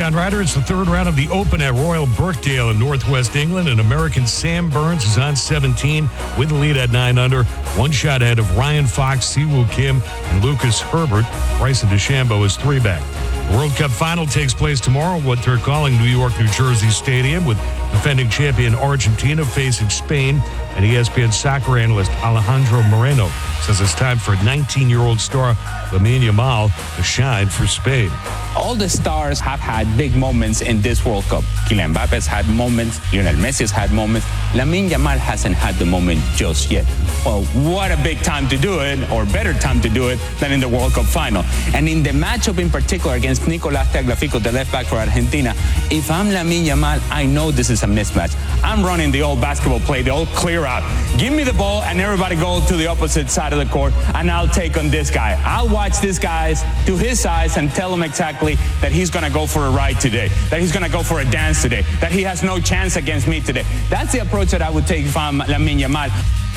John Ryder. It's the third round of the Open at Royal Birkdale in Northwest England. And American Sam Burns is on 17 with the lead at 9 under. One shot ahead of Ryan Fox, Siwoo Kim, and Lucas Herbert. Bryson DeChambeau is 3 back. The World Cup final takes place tomorrow at what they're calling New York, New Jersey Stadium, with defending champion Argentina facing Spain. And ESPN soccer analyst Alejandro Moreno says it's time for 19-year-old star Lamine Yamal to shine for Spain. All the stars have had big moments in this World Cup. Kylian Mbappe has had moments. Lionel Messi has had moments. Lamine Yamal hasn't had the moment just yet. Well, what a big time to do it, or better time to do it than in the World Cup final. And in the matchup in particular against Nicolás Tagliafico, the left back for Argentina, if I'm Lamine Yamal, I know this is a mismatch. I'm running the old basketball play, the old clear out. Give me the ball and everybody go to the opposite side of the court, and I'll take on this guy. I'll watch this guy to his size and tell him exactly that he's going to go for a ride today, that he's going to go for a dance today, that he has no chance against me today. That's the approach that I would take if I'm Lamine Yamal.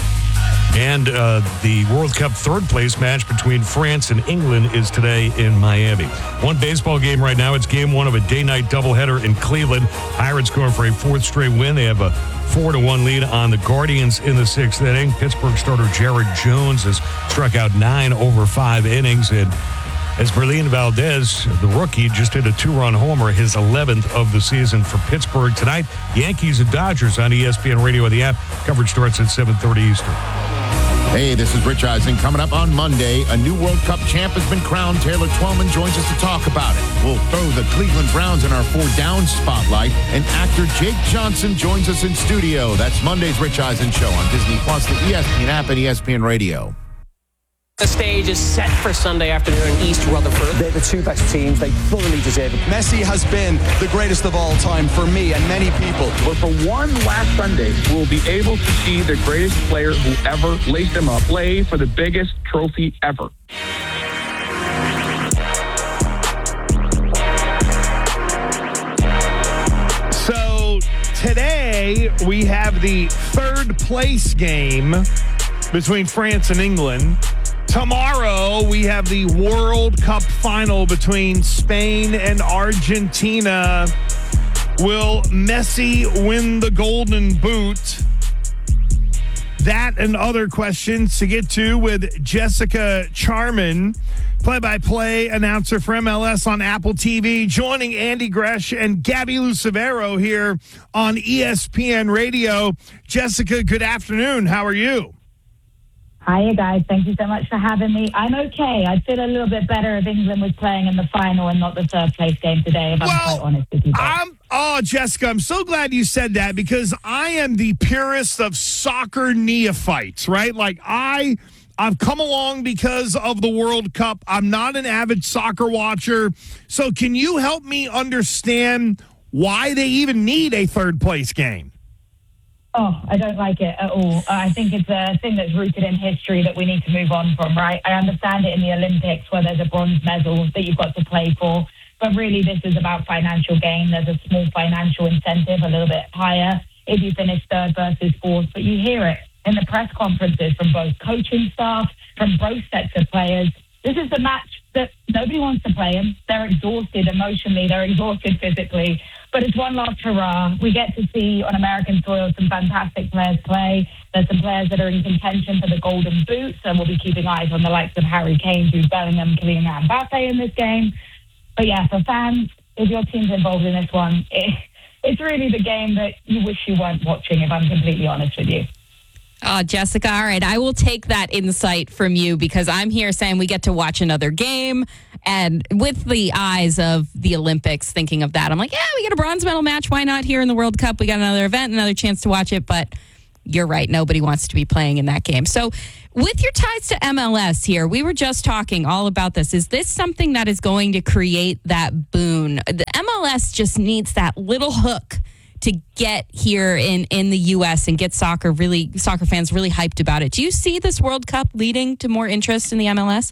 And the World Cup third place match between France and England is today in Miami. One baseball game right now. It's game one of a day-night doubleheader in Cleveland. Pirates going for a fourth straight win. They have a 4-1 lead on the Guardians in the sixth inning. Pittsburgh starter Jared Jones has struck out 9 over 5 innings. And Esmeralin Valdez, the rookie, just hit a 2-run homer, his 11th of the season for Pittsburgh. Tonight, Yankees and Dodgers on ESPN Radio and the app. Coverage starts at 7:30 Eastern. Hey, this is Rich Eisen. Coming up on Monday, a new World Cup champ has been crowned. Taylor Twellman joins us to talk about it. We'll throw the Cleveland Browns in our 4-down spotlight. And actor Jake Johnson joins us in studio. That's Monday's Rich Eisen Show on Disney+, the ESPN app, and ESPN Radio. The stage is set for Sunday afternoon in East Rutherford. They're the two best teams. They thoroughly deserve it. Messi has been the greatest of all time for me and many people. But for one last Sunday, we'll be able to see the greatest player who ever laced him up play for the biggest trophy ever. So today we have the third place game between France and England. Tomorrow, we have the World Cup final between Spain and Argentina. Will Messi win the Golden Boot? That and other questions to get to with Jessica Charman, play-by-play announcer for MLS on Apple TV, joining Andy Gresh and Gabby Lucevero here on ESPN Radio. Jessica, good afternoon. How are you? Hi, guys. Thank you so much for having me. I'm okay. I'd feel a little bit better if England was playing in the final and not the third place game today, if I'm quite honest with you. Jessica, I'm so glad you said that, because I am the purest of soccer neophytes, right? Like, I've come along because of the World Cup. I'm not an avid soccer watcher. So can you help me understand why they even need a third place game? Oh, I don't like it at all. I think it's a thing that's rooted in history that we need to move on from, right? I understand it in the Olympics where there's a bronze medal that you've got to play for, but really this is about financial gain. There's a small financial incentive, a little bit higher if you finish third versus fourth, but you hear it in the press conferences from both coaching staff, from both sets of players. This is the match that nobody wants to play in. They're exhausted emotionally, they're exhausted physically. But it's one last hurrah. We get to see on American soil some fantastic players play. There's some players that are in contention for the Golden Boot, so we'll be keeping eyes on the likes of Harry Kane, Jude Bellingham, Kylian Mbappe in this game. But yeah, for fans, if your team's involved in this one, it's really the game that you wish you weren't watching, if I'm completely honest with you. Jessica, all right, I will take that insight from you, because I'm here saying we get to watch another game, and with the eyes of the Olympics, thinking of that, I'm like, yeah, we get a bronze medal match. Why not here in the World Cup? We got another event, another chance to watch it, but you're right. Nobody wants to be playing in that game. So with your ties to MLS here, we were just talking all about this. Is this something that is going to create that boon? The MLS just needs that little hook to get here in the U.S. and get soccer fans really hyped about it. Do you see this World Cup leading to more interest in the MLS?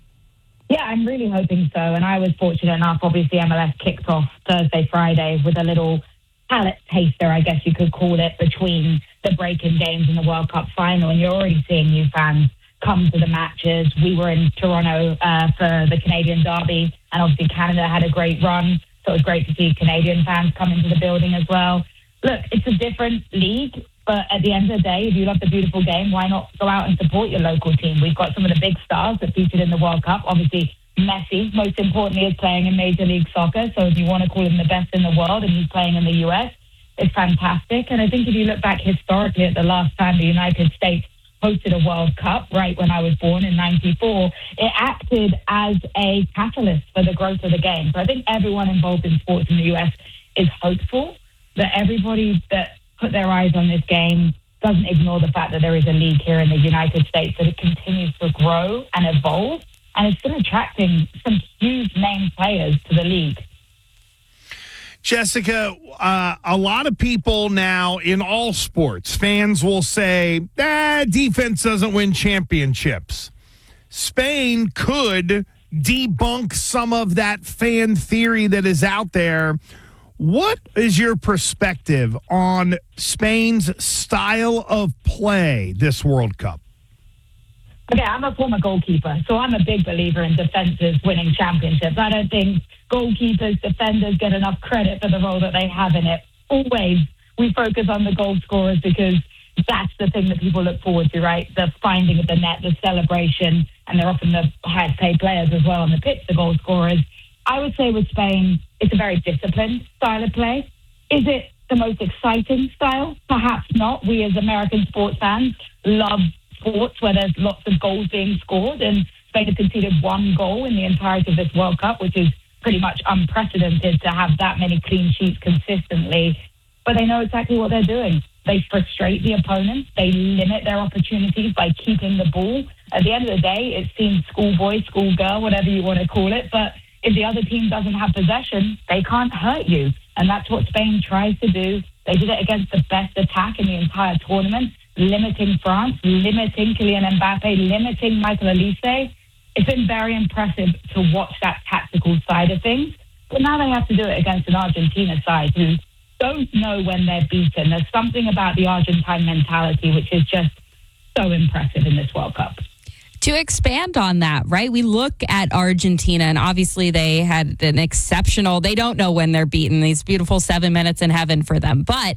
Yeah, I'm really hoping so. And I was fortunate enough, obviously MLS kicked off Thursday, Friday with a little palate taster, I guess you could call it, between the break-in games and the World Cup final. And you're already seeing new fans come to the matches. We were in Toronto for the Canadian Derby, and obviously Canada had a great run. So So it was great to see Canadian fans come into the building as well. Look, it's a different league, but at the end of the day, if you love the beautiful game, why not go out and support your local team? We've got some of the big stars that featured in the World Cup. Obviously, Messi, most importantly, is playing in Major League Soccer. So if you want to call him the best in the world and he's playing in the U.S., it's fantastic. And I think if you look back historically at the last time the United States hosted a World Cup, right when I was born in 94, it acted as a catalyst for the growth of the game. So I think everyone involved in sports in the U.S. is hopeful that everybody that put their eyes on this game doesn't ignore the fact that there is a league here in the United States, that it continues to grow and evolve, and it's still attracting some huge name players to the league. Jessica, a lot of people now in all sports, fans will say, defense doesn't win championships. Spain could debunk some of that fan theory that is out there. What is your perspective on Spain's style of play this World Cup? Okay, I'm a former goalkeeper, so I'm a big believer in defenses winning championships. I don't think goalkeepers, defenders get enough credit for the role that they have in it. Always we focus on the goal scorers because that's the thing that people look forward to, right? The finding of the net, the celebration, and they're often the highest paid players as well on the pitch, the goal scorers. I would say with Spain, it's a very disciplined style of play. Is it the most exciting style? Perhaps not. We as American sports fans love sports where there's lots of goals being scored, and Spain have conceded one goal in the entirety of this World Cup, which is pretty much unprecedented to have that many clean sheets consistently. But they know exactly what they're doing. They frustrate the opponents. They limit their opportunities by keeping the ball. At the end of the day, it seems schoolboy, schoolgirl, whatever you want to call it. But if the other team doesn't have possession, they can't hurt you. And that's what Spain tries to do. They did it against the best attack in the entire tournament, limiting France, limiting Kylian Mbappe, limiting Michael Olise. It's been very impressive to watch that tactical side of things. But now they have to do it against an Argentina side who don't know when they're beaten. There's something about the Argentine mentality which is just so impressive in this World Cup. To expand on that, right? We look at Argentina, and obviously they had an exceptional, they don't know when they're beaten, these beautiful 7 minutes in heaven for them. But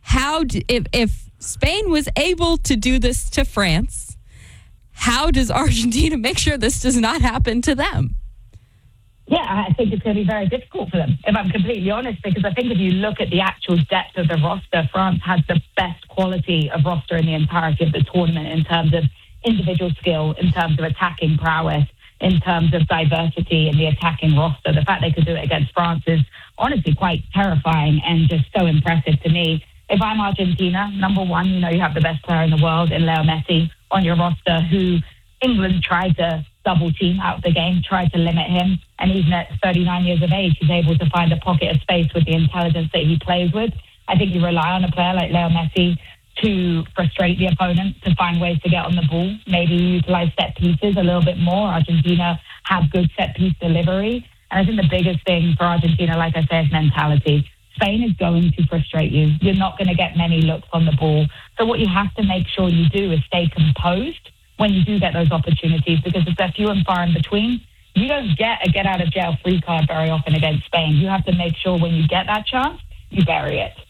if Spain was able to do this to France, how does Argentina make sure this does not happen to them? Yeah, I think it's going to be very difficult for them, if I'm completely honest, because I think if you look at the actual depth of the roster, France has the best quality of roster in the entirety of the tournament in terms of individual skill, in terms of attacking prowess, in terms of diversity in the attacking roster. The fact they could do it against France is honestly quite terrifying and just so impressive to me. If I'm Argentina, number one, you have the best player in the world in Leo Messi on your roster, who England tried to double team out of the game, tried to limit him. And even at 39 years of age, he's able to find a pocket of space with the intelligence that he plays with. I think you rely on a player like Leo Messi to frustrate the opponent, to find ways to get on the ball, maybe utilize set pieces a little bit more. Argentina have good set piece delivery. And I think the biggest thing for Argentina, like I said, is mentality. Spain is going to frustrate you. You're not going to get many looks on the ball. So what you have to make sure you do is stay composed when you do get those opportunities, because if they're few and far in between, you don't get a get-out-of-jail-free card very often against Spain. You have to make sure when you get that chance, you bury it.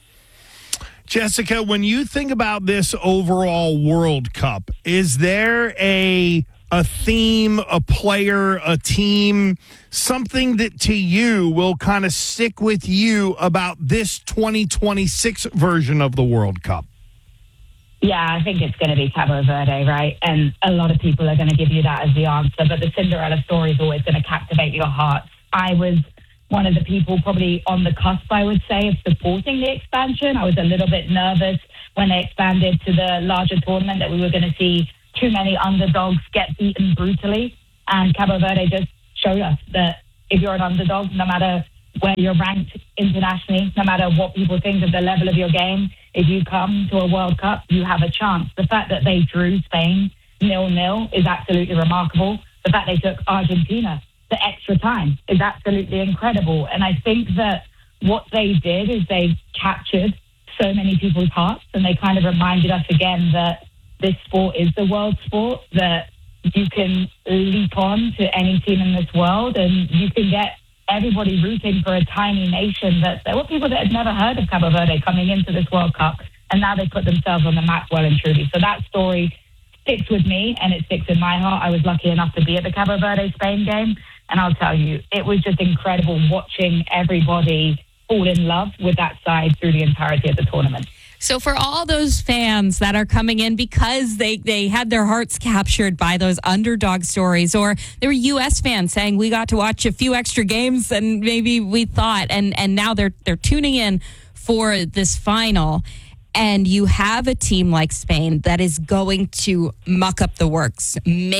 Jessica, when you think about this overall World Cup, is there a theme, a player, a team, something that to you will kind of stick with you about this 2026 version of the World Cup? Yeah, I think it's going to be Cabo Verde, right? And a lot of people are going to give you that as the answer, but the Cinderella story is always going to captivate your heart. I was one of the people probably on the cusp, I would say, of supporting the expansion. I was a little bit nervous when they expanded to the larger tournament that we were going to see too many underdogs get beaten brutally. And Cabo Verde just showed us that if you're an underdog, no matter where you're ranked internationally, no matter what people think of the level of your game, if you come to a World Cup, you have a chance. The fact that they drew Spain 0-0 is absolutely remarkable. The fact they took Argentina the extra time is absolutely incredible. And I think that what they did is they captured so many people's hearts, and they kind of reminded us again that this sport is the world sport, that you can leap on to any team in this world and you can get everybody rooting for a tiny nation, that there were people that had never heard of Cabo Verde coming into this World Cup, and now they put themselves on the map well and truly. So that story sticks with me, and it sticks in my heart. I was lucky enough to be at the Cabo Verde-Spain game, and I'll tell you, it was just incredible watching everybody fall in love with that side through the entirety of the tournament. So for all those fans that are coming in because they had their hearts captured by those underdog stories, or there were U.S. fans saying we got to watch a few extra games than maybe we thought, and now they're tuning in for this final, and you have a team like Spain that is going to muck up the works,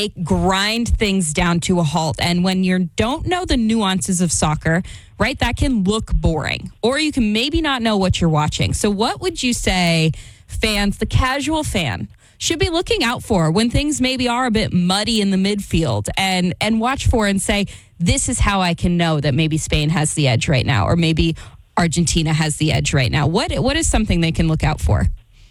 grind things down to a halt. And when you don't know the nuances of soccer, right, that can look boring, or you can maybe not know what you're watching. So what would you say fans, the casual fan, should be looking out for when things maybe are a bit muddy in the midfield, and watch for and say, this is how I can know that maybe Spain has the edge right now, or maybe Argentina has the edge right now? What is something they can look out for?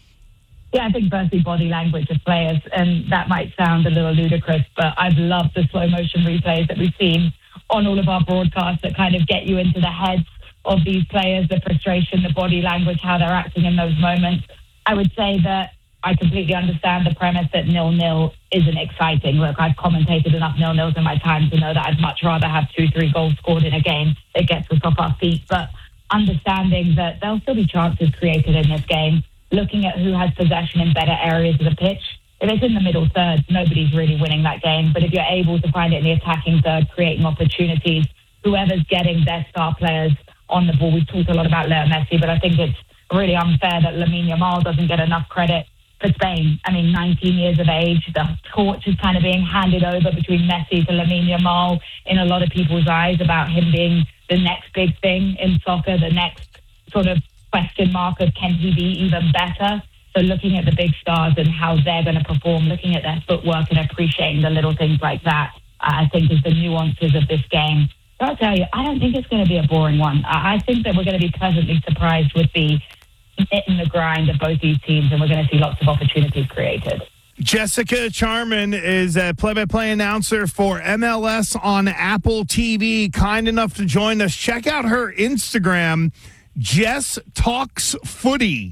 Yeah, I think firstly body language of players, and that might sound a little ludicrous, but I've loved the slow motion replays that we've seen on all of our broadcasts that kind of get you into the heads of these players, the frustration, the body language, how they're acting in those moments. I would say that I completely understand the premise that 0-0 isn't exciting. Look, I've commentated enough 0-0s in my time to know that I'd much rather have 2-3 goals scored in a game that gets us off our feet, but understanding that there'll still be chances created in this game, looking at who has possession in better areas of the pitch. If it's in the middle third, nobody's really winning that game. But if you're able to find it in the attacking third, creating opportunities, whoever's getting their star players on the ball. We've talked a lot about Leo Messi, but I think it's really unfair that Lamine Yamal doesn't get enough credit for Spain. I mean, 19 years of age, the torch is kind of being handed over between Messi to Lamine Yamal in a lot of people's eyes about him being the next big thing in soccer, the next sort of question mark of can he be even better? So looking at the big stars and how they're going to perform, looking at their footwork and appreciating the little things like that, I think is the nuances of this game. But I'll tell you, I don't think it's going to be a boring one. I think that we're going to be pleasantly surprised with the knit and the grind of both these teams, and we're going to see lots of opportunities created. Jessica Charman is a play-by-play announcer for MLS on Apple TV. Kind enough to join us. Check out her Instagram, Jess Talks Footy.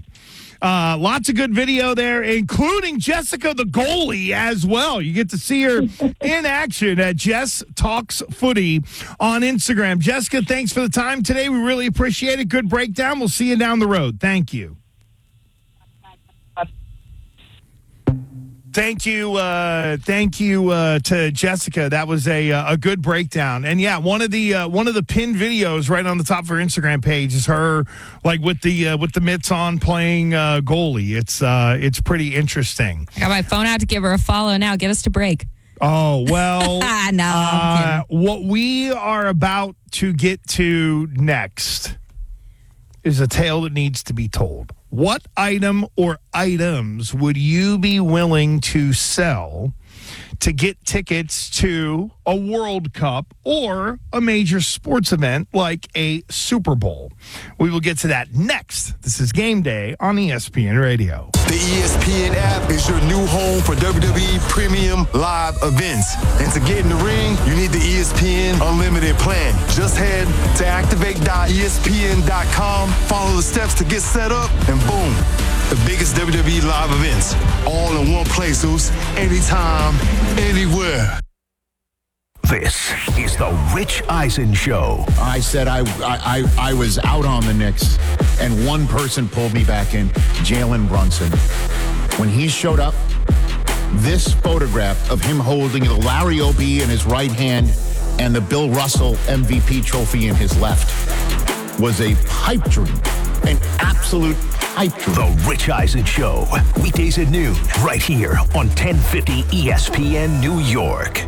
Lots of good video there, including Jessica, the goalie, as well. You get to see her in action at Jess Talks Footy on Instagram. Jessica, thanks for the time today. We really appreciate it. Good breakdown. We'll see you down the road. Thank you. Thank you to Jessica. That was a good breakdown. And yeah, one of the pinned videos right on the top of her Instagram page is her like with the mitts on playing goalie. It's pretty interesting. I got my phone out to give her a follow now. Get us to break. Oh, well. No. What we are about to get to next is a tale that needs to be told. What item or items would you be willing to sell to get tickets to a World Cup or a major sports event like a Super Bowl? We will get to that next. This is Game Day on ESPN Radio. The ESPN app is your new home for WWE Premium Live events. And to get in the ring, you need the ESPN Unlimited plan. Just head to activate.espn.com, follow the steps to get set up, and boom, the biggest WWE live events, all in one place, Zeus, anytime, anywhere. This is the Rich Eisen Show. I said I was out on the Knicks, and one person pulled me back in, Jalen Brunson. When he showed up, this photograph of him holding the Larry O'B in his right hand and the Bill Russell MVP trophy in his left was a pipe dream, an absolute pipe dream. The Rich Eisen Show, weekdays at noon, right here on 1050 ESPN New York.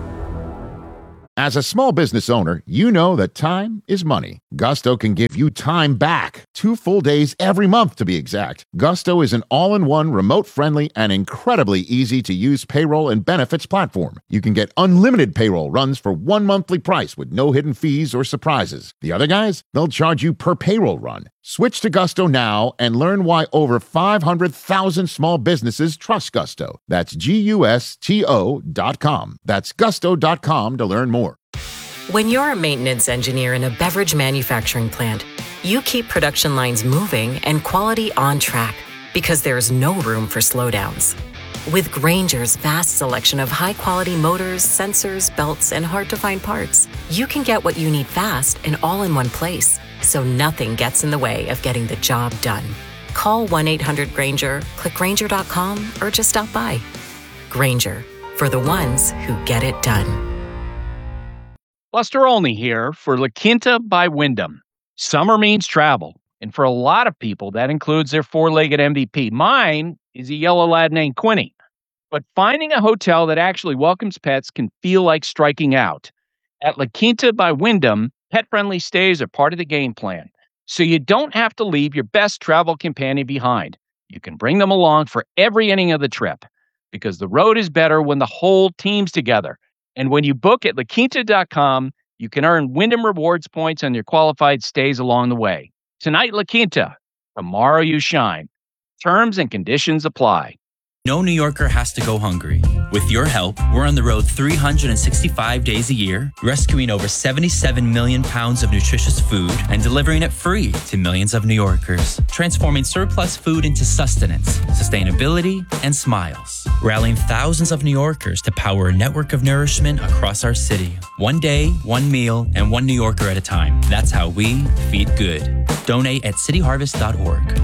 As a small business owner, you know that time is money. Gusto can give you time back. 2 full days every month, to be exact. Gusto is an all-in-one, remote-friendly, and incredibly easy-to-use payroll and benefits platform. You can get unlimited payroll runs for one monthly price with no hidden fees or surprises. The other guys, they'll charge you per payroll run. Switch to Gusto now and learn why over 500,000 small businesses trust Gusto. That's GUSTO.com. That's gusto.com to learn more. When you're a maintenance engineer in a beverage manufacturing plant, you keep production lines moving and quality on track because there's no room for slowdowns. With Grainger's vast selection of high-quality motors, sensors, belts, and hard-to-find parts, you can get what you need fast and all in one place, so nothing gets in the way of getting the job done. Call 1-800-GRAINGER, click Grainger.com, or just stop by. Grainger, for the ones who get it done. Buster Olney here for La Quinta by Wyndham. Summer means travel, and for a lot of people, that includes their four-legged MVP. Mine is a yellow lad named Quinny. But finding a hotel that actually welcomes pets can feel like striking out. At La Quinta by Wyndham, pet-friendly stays are part of the game plan, so you don't have to leave your best travel companion behind. You can bring them along for every inning of the trip, because the road is better when the whole team's together. And when you book at LaQuinta.com, you can earn Wyndham Rewards points on your qualified stays along the way. Tonight, La Quinta. Tomorrow, you shine. Terms and conditions apply. No New Yorker has to go hungry. With your help, we're on the road 365 days a year, rescuing over 77 million pounds of nutritious food and delivering it free to millions of New Yorkers, transforming surplus food into sustenance, sustainability, and smiles, rallying thousands of New Yorkers to power a network of nourishment across our city. One day, one meal, and one New Yorker at a time. That's how we feed good. Donate at cityharvest.org.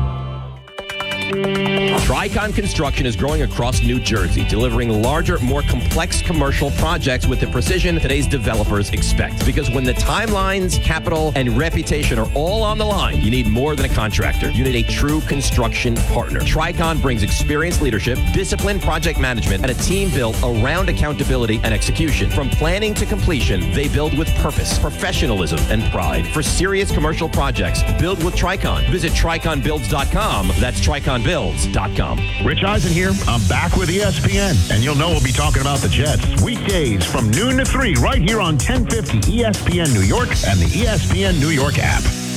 Tricon Construction is growing across New Jersey, delivering larger, more complex commercial projects with the precision today's developers expect. Because when the timelines, capital, and reputation are all on the line, you need more than a contractor. You need a true construction partner. Tricon brings experienced leadership, disciplined project management, and a team built around accountability and execution. From planning to completion, they build with purpose, professionalism, and pride. For serious commercial projects, build with Tricon. Visit triconbuilds.com. That's triconbuilds.com. Rich Eisen here. I'm back with ESPN, and you'll know we'll be talking about the Jets weekdays from noon to 3 right here on 1050 ESPN New York and the ESPN New York app.